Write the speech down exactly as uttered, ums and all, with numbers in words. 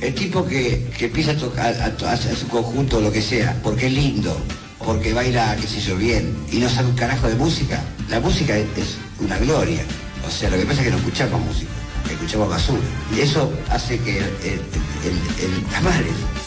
El tipo que, que empieza a tocar, a, a, a hacer su conjunto o lo que sea, porque es lindo, porque baila, qué sé yo, bien, y no sabe un carajo de música. La música es, es una gloria. O sea, lo que pasa es que no escuchamos música, que escuchamos basura. Y eso hace que el, el, el, el tamales